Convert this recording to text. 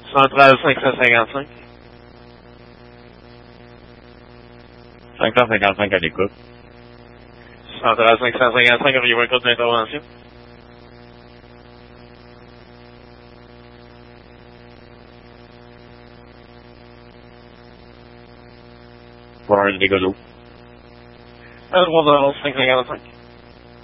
Centrale 555. 555 à l'écoute. Centrale 555, auriez-vous un code d'intervention? Pour un dégât d'eau. 3 555.